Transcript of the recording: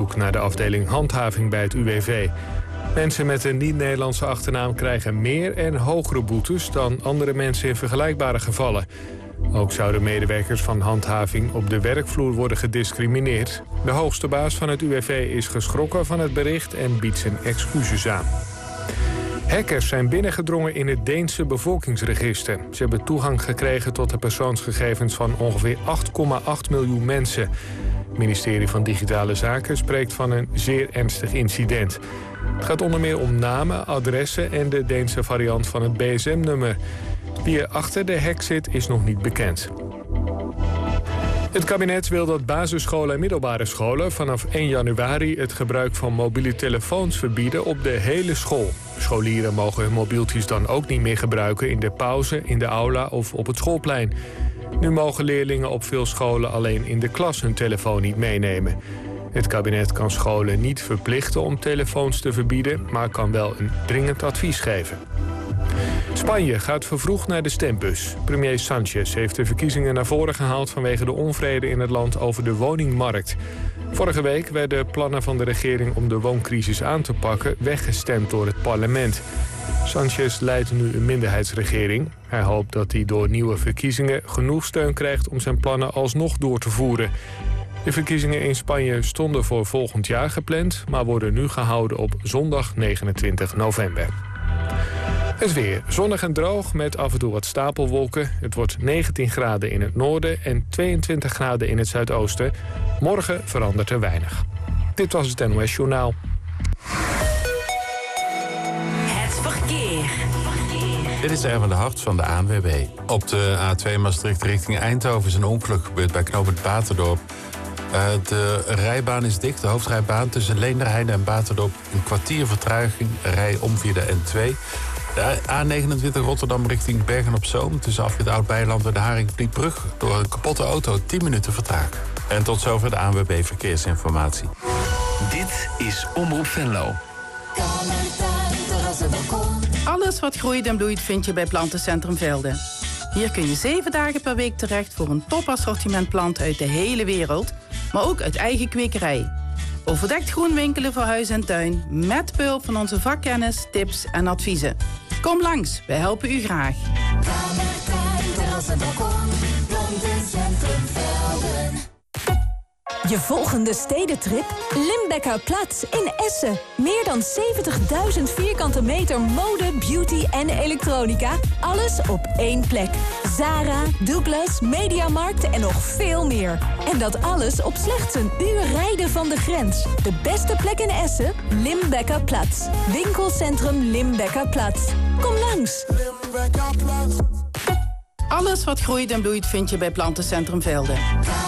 onderzoek naar de afdeling handhaving bij het UWV. Mensen met een niet-Nederlandse achternaam krijgen meer en hogere boetes dan andere mensen in vergelijkbare gevallen. Ook zouden medewerkers van handhaving op de werkvloer worden gediscrimineerd. De hoogste baas van het UWV is geschrokken van het bericht en biedt zijn excuses aan. Hackers zijn binnengedrongen in het Deense bevolkingsregister. Ze hebben toegang gekregen tot de persoonsgegevens van ongeveer 8,8 miljoen mensen. Het ministerie van Digitale Zaken spreekt van een zeer ernstig incident. Het gaat onder meer om namen, adressen en de Deense variant van het BSM-nummer. Wie er achter de hack zit, is nog niet bekend. Het kabinet wil dat basisscholen en middelbare scholen vanaf 1 januari het gebruik van mobiele telefoons verbieden op de hele school. Scholieren mogen hun mobieltjes dan ook niet meer gebruiken in de pauze, in de aula of op het schoolplein. Nu mogen leerlingen op veel scholen alleen in de klas hun telefoon niet meenemen. Het kabinet kan scholen niet verplichten om telefoons te verbieden, maar kan wel een dringend advies geven. Spanje gaat vervroegd naar de stembus. Premier Sánchez heeft de verkiezingen naar voren gehaald vanwege de onvrede in het land over de woningmarkt. Vorige week werden plannen van de regering om de wooncrisis aan te pakken weggestemd door het parlement. Sánchez leidt nu een minderheidsregering. Hij hoopt dat hij door nieuwe verkiezingen genoeg steun krijgt om zijn plannen alsnog door te voeren. De verkiezingen in Spanje stonden voor volgend jaar gepland, maar worden nu gehouden op zondag 29 november. Het weer. Zonnig en droog met af en toe wat stapelwolken. Het wordt 19 graden in het noorden en 22 graden in het zuidoosten. Morgen verandert er weinig. Dit was het NOS Journaal. Het verkeer. Dit is Erwin de Hart van de ANWB. Op de A2 Maastricht richting Eindhoven is een ongeluk gebeurd bij knooppunt Baterdorp. De rijbaan is dicht, de hoofdrijbaan tussen Leenderheide en Baterdorp. Een kwartier vertraging, rij om via de N2. De A29 Rotterdam richting Bergen-op-Zoom. Tussen afrit Oud-Beiland en de Haringvlietbrug. Door een kapotte auto 10 minuten vertraging. En tot zover de ANWB Verkeersinformatie. Dit is Omroep Venlo. Alles wat groeit en bloeit vind je bij Plantencentrum Velden. Hier kun je 7 dagen per week terecht voor een topassortiment planten uit de hele wereld, maar ook uit eigen kwekerij. Overdekt groen winkelen voor huis en tuin, met behulp van onze vakkennis, tips en adviezen. Kom langs, wij helpen u graag. Je volgende stedentrip? Limbecker Platz in Essen. Meer dan 70.000 vierkante meter mode, beauty en elektronica. Alles op één plek. Zara, Douglas, Mediamarkt en nog veel meer. En dat alles op slechts een uur rijden van de grens. De beste plek in Essen? Limbecker Platz. Winkelcentrum Limbecker Platz. Kom langs. Alles wat groeit en bloeit vind je bij Plantencentrum Velden.